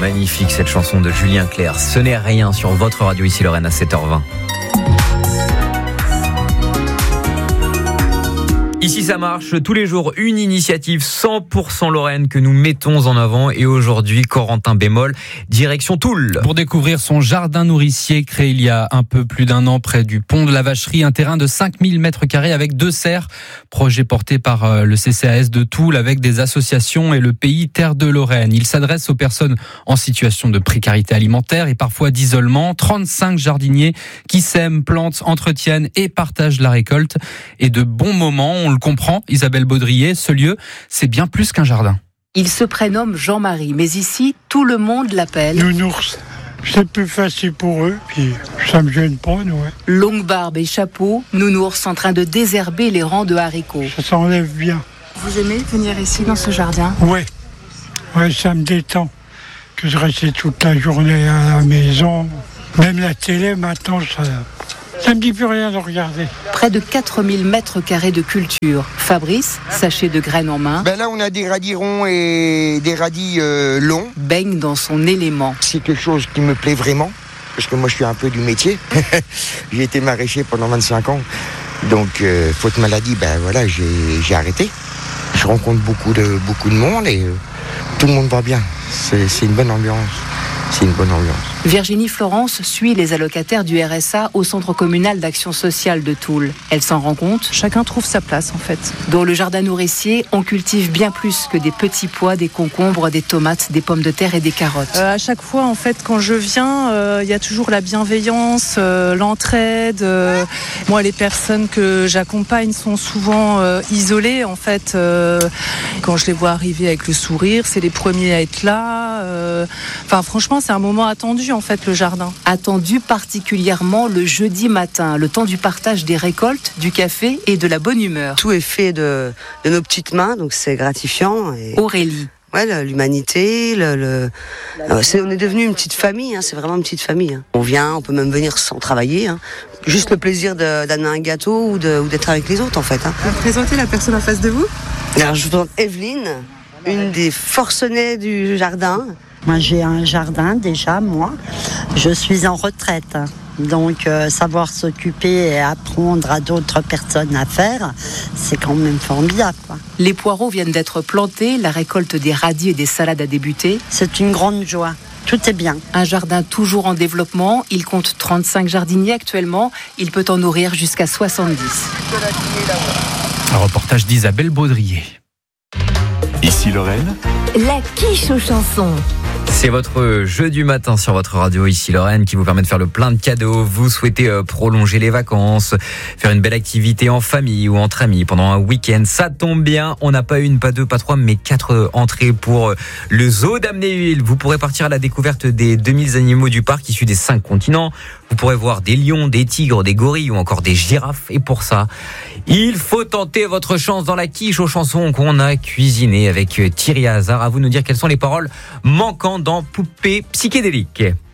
magnifique cette chanson de Julien Clerc. Ce n'est rien sur votre radio ici Lorraine à 7h20. Ici ça marche, tous les jours une initiative 100% Lorraine que nous mettons en avant et aujourd'hui Corentin Bémol, direction Toul. Pour découvrir son jardin nourricier créé il y a un peu plus d'un an près du pont de la Vacherie, un terrain de 5000 m² avec 2 serres, projet porté par le CCAS de Toul avec des associations et le pays Terre de Lorraine. Il s'adresse aux personnes en situation de précarité alimentaire et parfois d'isolement. 35 jardiniers qui sèment, plantent, entretiennent et partagent la récolte et de bons moments. On le comprend, Isabelle Baudrier, ce lieu, c'est bien plus qu'un jardin. Il se prénomme Jean-Marie, mais ici, tout le monde l'appelle Nounours. C'est plus facile pour eux, puis ça me gêne pas, ouais. Longue barbe et chapeau, Nounours en train de désherber les rangs de haricots. Ça s'enlève bien. Vous aimez venir ici dans ce jardin ? Ouais, ça me détend. Que je restais toute la journée à la maison. Même la télé, maintenant, ça me dit plus rien de regarder. Près de 4000 m² de culture. Fabrice, sachet de graines en main. Là, on a des radis ronds et des radis longs. Baigne dans son élément. C'est quelque chose qui me plaît vraiment, parce que moi, je suis un peu du métier. J'ai été maraîcher pendant 25 ans. Donc, faute maladie, j'ai arrêté. Je rencontre beaucoup de monde et tout le monde va bien. C'est une bonne ambiance. C'est une bonne ambiance. Virginie Florence suit les allocataires du RSA au Centre communal d'action sociale de Toul. Elle s'en rend compte. Chacun trouve sa place en fait. Dans le jardin nourricier, on cultive bien plus que des petits pois, des concombres, des tomates, des pommes de terre et des carottes. À chaque fois en fait quand je viens, il y a toujours la bienveillance, l'entraide. Moi les personnes que j'accompagne sont souvent isolées en fait. Quand je les vois arriver avec le sourire, c'est les premiers à être là. Franchement c'est un moment attendu en fait le jardin. Attendu particulièrement le jeudi matin, le temps du partage des récoltes, du café et de la bonne humeur. Tout est fait de nos petites mains, donc c'est gratifiant. Et... Aurélie. Ouais, l'humanité, on est devenu une petite famille, c'est vraiment une petite famille. On vient, on peut même venir sans travailler, juste le plaisir d'amener un gâteau ou d'être avec les autres en fait. Vous présentez la personne en face de vous ? Alors je vous présente Evelyne, une des forcenés du jardin. Moi, j'ai un jardin déjà, moi. Je suis en retraite. Donc, savoir s'occuper et apprendre à d'autres personnes à faire, c'est quand même formidable, quoi. Les poireaux viennent d'être plantés, la récolte des radis et des salades a débuté. C'est une grande joie. Tout est bien. Un jardin toujours en développement. Il compte 35 jardiniers actuellement. Il peut en nourrir jusqu'à 70. Un reportage d'Isabelle Baudrier. Ici Lorraine. La quiche aux chansons. C'est votre jeu du matin sur votre radio ici Lorraine qui vous permet de faire le plein de cadeaux. Vous souhaitez prolonger les vacances, faire une belle activité en famille ou entre amis pendant un week-end. Ça tombe bien, on n'a pas une, pas deux, pas trois, mais 4 entrées pour le zoo d'Amnéville. Vous pourrez partir à la découverte des 2000 animaux du parc issus des 5 continents. Vous pourrez voir des lions, des tigres, des gorilles ou encore des girafes. Et pour ça, il faut tenter votre chance dans la quiche aux chansons qu'on a cuisinées avec Thierry Hazard. À vous de nous dire quelles sont les paroles manquantes dans Poupée psychédélique.